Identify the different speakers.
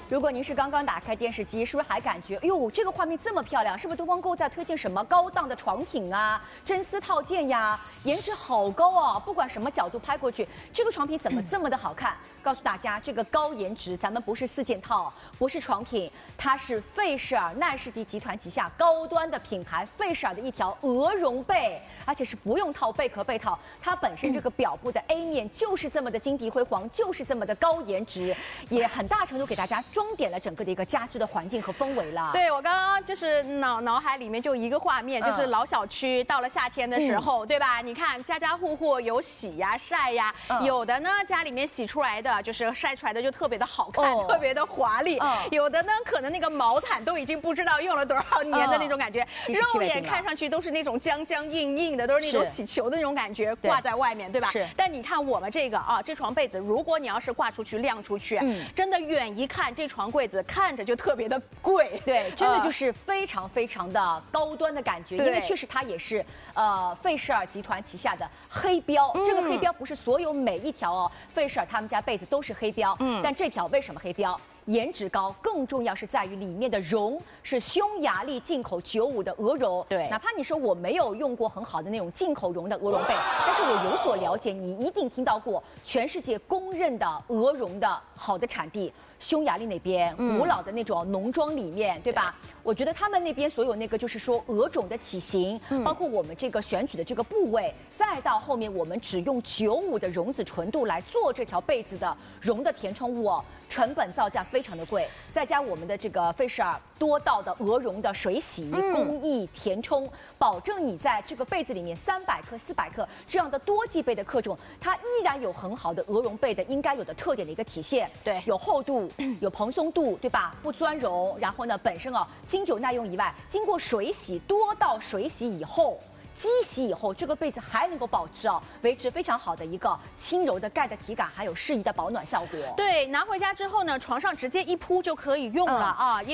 Speaker 1: 如果您是刚刚打开电视机，是不是还感觉，哎呦，这个画面这么漂亮？是不是东方购在推荐什么高档的床品啊、真丝套件呀？颜值好高哦！不管什么角度拍过去，这个床品怎么这么的好看？告诉大家，这个高颜值，咱们不是4件套，不是床品，它是费舍尔奈士迪集团旗下高端的品牌费舍尔的一条鹅绒被，而且是不用套贝壳被套，它本身这个表布的 A 面就是这么的金碧辉煌，就是这么的高颜值，也很大程度给大家装点了整个的一个家居的环境和氛围了。
Speaker 2: 对，我刚刚就是脑海里面就一个画面，就是老小区到了夏天的时候，对吧？你看家家户户有洗呀、晒呀，有的呢家里面洗出来的就是晒出来的就特别的好看，特别的华丽，有的呢可能那个毛毯都已经不知道用了多少年的那种感觉，肉眼看上去都是那种僵僵硬硬的，都是那种起球的那种感觉，挂在外面，对吧？是。但你看我们这个啊，这床被子，如果你要是挂出去、晾出去，真的远一看，这床柜子看着就特别的贵，
Speaker 1: 对，真的就是非常非常的高端的感觉，因为确实它也是费舍尔集团旗下的黑标，这个黑标不是所有每一条哦，费舍尔他们家被子都是黑标，但这条为什么黑标？颜值高，更重要是在于里面的绒是匈牙利进口95的鹅绒。对，哪怕你说我没有用过很好的那种进口绒的鹅绒被，但是我有所了解，你一定听到过全世界公认的鹅绒的好的产地。匈牙利那边古老的那种农庄里面，对吧？我觉得他们那边所有那个就是说鹅种的体型，包括我们这个选取的这个部位，再到后面我们只用95的绒子纯度来做这条被子的绒的填充物哦，成本造价非常的贵，再加我们的这个费舍尔多道的鹅绒的水洗工艺填充，保证你在这个被子里面300克、400克这样的多剂被的克重，它依然有很好的鹅绒被的应该有的特点的一个体现。对，有厚度。有蓬松度，对吧？不钻绒，然后呢，本身经久耐用以外，经过水洗多道水洗以后，机洗以后，这个被子还能够保持维持非常好的一个轻柔的盖的体感，还有适宜的保暖效果。
Speaker 2: 对，拿回家之后呢，床上直接一铺就可以用了啊。